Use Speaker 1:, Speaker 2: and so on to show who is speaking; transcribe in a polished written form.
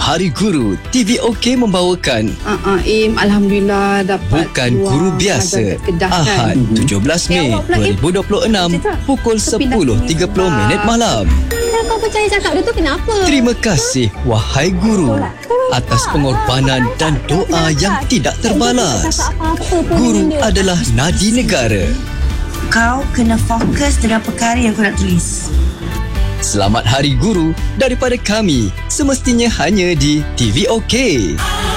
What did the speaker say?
Speaker 1: Hari Guru, TV OK membawakan
Speaker 2: Im, Alhamdulillah dapat
Speaker 1: Bukan Guru Biasa, Ahad 17 Mei 2026 pukul 10.30 malam.
Speaker 3: Kau percaya cakap dia tu kenapa?
Speaker 1: Terima kasih wahai Guru atas pengorbanan dan doa yang tidak terbalas. Guru adalah nadi negara.
Speaker 4: Kau kena fokus dengan perkara yang kau nak tulis.
Speaker 1: Selamat Hari Guru daripada kami, semestinya hanya di TV OK.